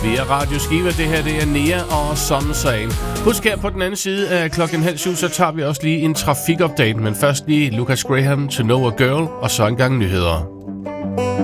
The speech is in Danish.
via Radio Skive. Det her, det er Nia og Sommersagen. Husk her på den anden side af 6:30, så tager vi også lige en trafikupdate. Men først lige Lucas Graham, To Know a Girl, og så engang nyheder.